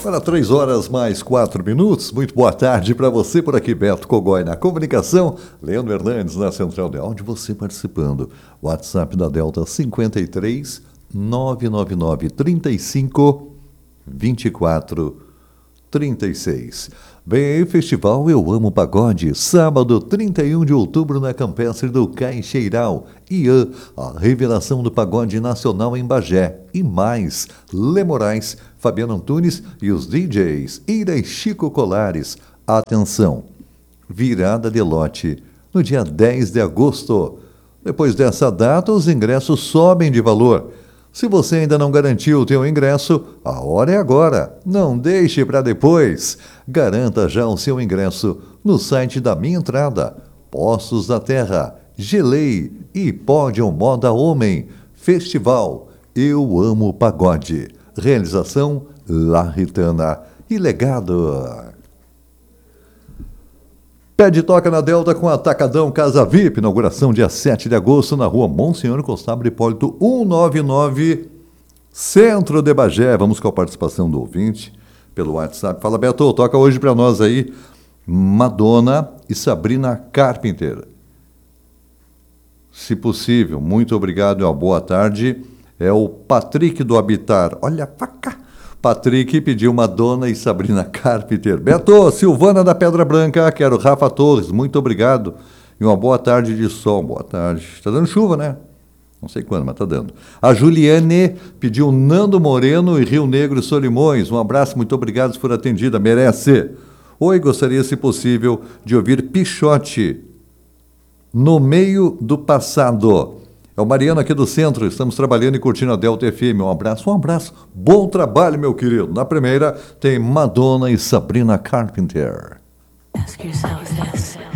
Agora 3 horas mais 4 minutos. Muito boa tarde para você por aqui, Beto Cogói na comunicação, Leandro Hernandes na central de áudio, você participando. WhatsApp da Delta 53 999 35 24 36. Vem aí o Festival Eu Amo Pagode, sábado 31 de outubro na Campestre do Caixeiral. Ian, a revelação do pagode nacional em Bagé. E mais, Lê Moraes, Fabiano Antunes e os DJs Ira e Chico Colares. Atenção, virada de lote no dia 10 de agosto. Depois dessa data, os ingressos sobem de valor. Se você ainda não garantiu o teu ingresso, a hora é agora. Não deixe para depois. Garanta já o seu ingresso no site da Minha Entrada. Postos da Terra, Gelei e Pódio Moda Homem. Festival Eu Amo Pagode. Realização Larritana e Legado. Pede toca na Delta com Atacadão Casa VIP, inauguração dia 7 de agosto na rua Monsenhor Constable Hipólito 199, Centro de Bagé. Vamos com a participação do ouvinte pelo WhatsApp. Fala, Beto, toca hoje para nós aí Madonna e Sabrina Carpenter. Se possível, muito obrigado e uma boa tarde. É o Patrick do Habitar. Olha a faca. Patrick pediu Madonna e Sabrina Carpenter. Beto, Silvana da Pedra Branca, quero Rafa Torres, muito obrigado. E uma boa tarde de sol. Boa tarde. Está dando chuva, né? Não sei quando, mas está dando. A Juliane pediu Nando Moreno e Rio Negro e Solimões. Um abraço, muito obrigado por atendida, merece. Oi, gostaria, se possível, de ouvir Pichote, No Meio do Passado. É o Mariano aqui do centro, estamos trabalhando e curtindo a Delta FM. Um abraço, bom trabalho, meu querido. Na primeira tem Madonna e Sabrina Carpenter. Ask yourself this.